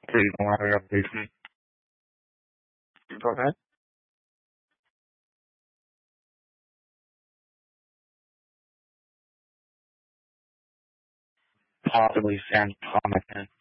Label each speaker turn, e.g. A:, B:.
A: So you don't have any updates? Go ahead. Possibly send comment in.